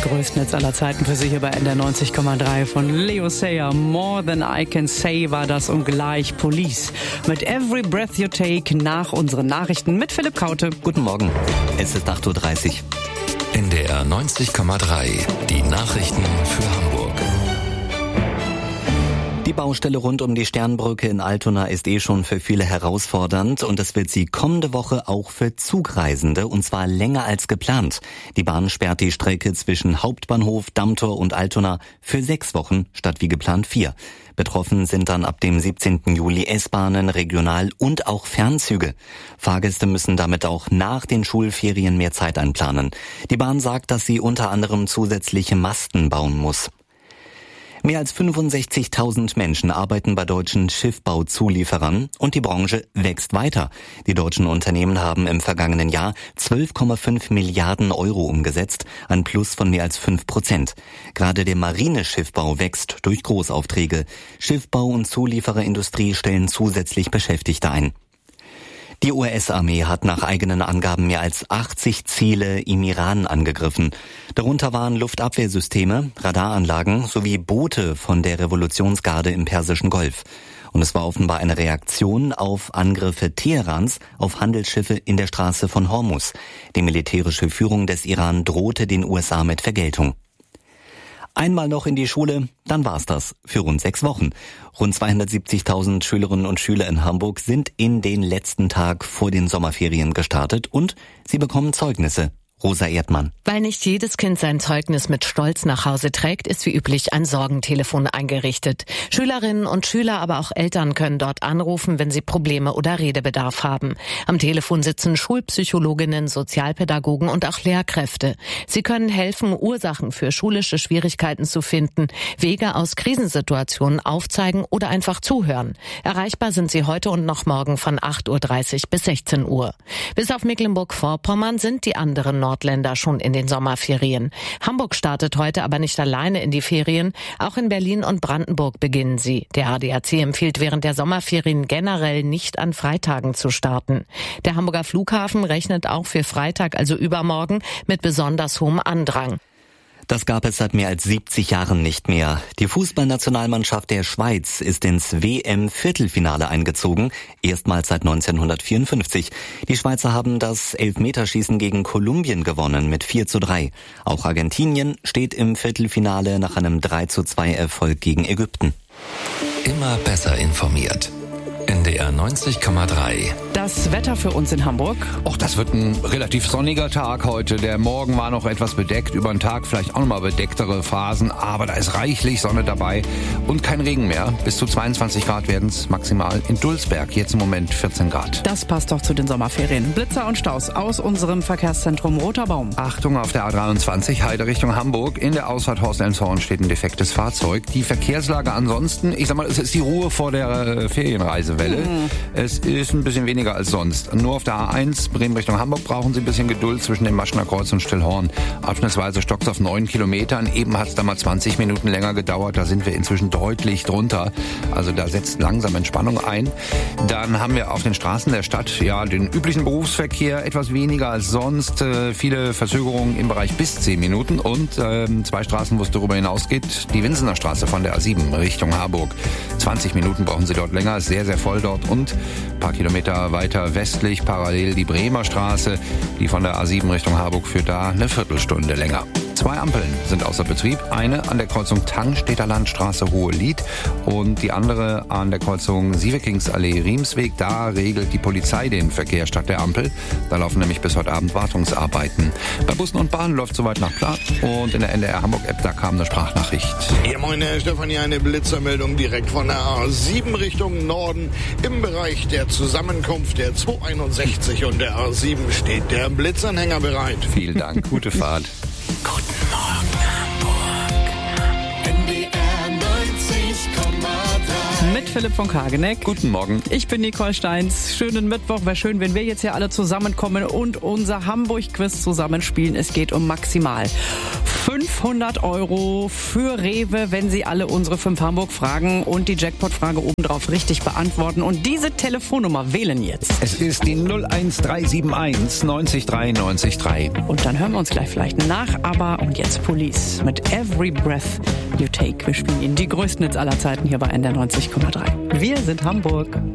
größten Hits aller Zeiten für Sie hier bei NDR 90,3 von Leo Sayer. More Than I Can Say war das und gleich Police. Mit Every Breath You Take nach unseren Nachrichten mit Philipp Kaute. Guten Morgen, es ist 8.30 Uhr. NDR 90,3, die Nachrichten für Hamburg. Die Baustelle rund um die Sternbrücke in Altona ist schon für viele herausfordernd und es wird sie kommende Woche auch für Zugreisende und zwar länger als geplant. Die Bahn sperrt die Strecke zwischen Hauptbahnhof, Dammtor und Altona für 6 Wochen statt wie geplant 4. Betroffen sind dann ab dem 17. Juli S-Bahnen, Regional- und auch Fernzüge. Fahrgäste müssen damit auch nach den Schulferien mehr Zeit einplanen. Die Bahn sagt, dass sie unter anderem zusätzliche Masten bauen muss. Mehr als 65.000 Menschen arbeiten bei deutschen Schiffbauzulieferern und die Branche wächst weiter. Die deutschen Unternehmen haben im vergangenen Jahr 12,5 Milliarden Euro umgesetzt, ein Plus von mehr als 5%. Gerade der Marineschiffbau wächst durch Großaufträge. Schiffbau- und Zuliefererindustrie stellen zusätzlich Beschäftigte ein. Die US-Armee hat nach eigenen Angaben mehr als 80 Ziele im Iran angegriffen. Darunter waren Luftabwehrsysteme, Radaranlagen sowie Boote von der Revolutionsgarde im Persischen Golf. Und es war offenbar eine Reaktion auf Angriffe Teherans auf Handelsschiffe in der Straße von Hormuz. Die militärische Führung des Iran drohte den USA mit Vergeltung. Einmal noch in die Schule, dann war's das für rund 6 Wochen. Rund 270.000 Schülerinnen und Schüler in Hamburg sind in den letzten Tag vor den Sommerferien gestartet und sie bekommen Zeugnisse. Rosa Erdmann. Weil nicht jedes Kind sein Zeugnis mit Stolz nach Hause trägt, ist wie üblich ein Sorgentelefon eingerichtet. Schülerinnen und Schüler, aber auch Eltern können dort anrufen, wenn sie Probleme oder Redebedarf haben. Am Telefon sitzen Schulpsychologinnen, Sozialpädagogen und auch Lehrkräfte. Sie können helfen, Ursachen für schulische Schwierigkeiten zu finden, Wege aus Krisensituationen aufzeigen oder einfach zuhören. Erreichbar sind sie heute und noch morgen von 8.30 Uhr bis 16 Uhr. Bis auf Mecklenburg-Vorpommern sind die anderen Nordländer schon in den Sommerferien. Hamburg startet heute aber nicht alleine in die Ferien. Auch in Berlin und Brandenburg beginnen sie. Der ADAC empfiehlt während der Sommerferien generell nicht an Freitagen zu starten. Der Hamburger Flughafen rechnet auch für Freitag, also übermorgen, mit besonders hohem Andrang. Das gab es seit mehr als 70 Jahren nicht mehr. Die Fußballnationalmannschaft der Schweiz ist ins WM-Viertelfinale eingezogen, erstmals seit 1954. Die Schweizer haben das Elfmeterschießen gegen Kolumbien gewonnen mit 4:3. Auch Argentinien steht im Viertelfinale nach einem 3:2 Erfolg gegen Ägypten. Immer besser informiert. NDR 90,3. Das Wetter für uns in Hamburg. Och, das wird ein relativ sonniger Tag heute. Der Morgen war noch etwas bedeckt, über den Tag vielleicht auch nochmal bedecktere Phasen, aber da ist reichlich Sonne dabei und kein Regen mehr. Bis zu 22 Grad werden es maximal in Dulsberg, jetzt im Moment 14 Grad. Das passt doch zu den Sommerferien. Blitzer und Staus aus unserem Verkehrszentrum Roter Baum. Achtung auf der A23, Heide Richtung Hamburg. In der Ausfahrt Horst-Elmshorn steht ein defektes Fahrzeug. Die Verkehrslage ansonsten, ich sag mal, es ist die Ruhe vor der Ferienreisewelle. Es ist ein bisschen weniger als sonst. Nur auf der A1 Bremen Richtung Hamburg brauchen Sie ein bisschen Geduld zwischen dem Maschener Kreuz und Stillhorn. Abschnittsweise stockt auf 9 Kilometern. Eben hat es da mal 20 Minuten länger gedauert. Da sind wir inzwischen deutlich drunter. Also da setzt langsam Entspannung ein. Dann haben wir auf den Straßen der Stadt ja den üblichen Berufsverkehr etwas weniger als sonst. Viele Verzögerungen im Bereich bis 10 Minuten. Und 2 Straßen, wo es darüber hinausgeht. Die Winsener Straße von der A7 Richtung Harburg. 20 Minuten brauchen Sie dort länger. Sehr, sehr voll dort. Und ein paar Kilometer weiter westlich parallel die Bremer Straße. Die von der A7 Richtung Harburg führt da eine Viertelstunde länger. 2 Ampeln sind außer Betrieb. Eine an der Kreuzung Tangstedter Landstraße Hohelied und die andere an der Kreuzung Sievekingsallee Riemsweg. Da regelt die Polizei den Verkehr statt der Ampel. Da laufen nämlich bis heute Abend Wartungsarbeiten. Bei Bussen und Bahnen läuft soweit nach Plan. Und in der NDR Hamburg-App, da kam eine Sprachnachricht. Ja, moin, Herr Stefanie, eine Blitzermeldung direkt von der A7 Richtung Norden. Im Bereich der Zusammenkunft der 261 und der A7 steht der Blitzanhänger bereit. Vielen Dank, gute Fahrt. Guten Morgen, Hamburg. NDR 90,3. Mit Philipp von Kageneck. Guten Morgen. Ich bin Nicole Steins. Schönen Mittwoch. Wäre schön, wenn wir jetzt hier alle zusammenkommen und unser Hamburg-Quiz zusammenspielen. Es geht um maximal 500 € für Rewe, wenn Sie alle unsere 5 Hamburg-Fragen und die Jackpot-Frage obendrauf richtig beantworten. Und diese Telefonnummer wählen jetzt. Es ist die 01371 90 3 90 3. Und dann hören wir uns gleich vielleicht nach, aber und jetzt Police mit Every Breath You Take. Wir spielen Ihnen die größten Hits aller Zeiten hier bei NDR 90,3. Wir sind Hamburg.